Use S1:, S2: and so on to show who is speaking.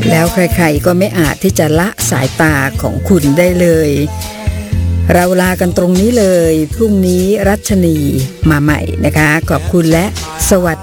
S1: แล้วใครๆก็ไม่อาจที่จะละสายตาของคุณได้เลยเราลากันตรงนี้เลยพรุ่งนี้รัชนีมาใหม่นะคะขอบคุณและสวัสดี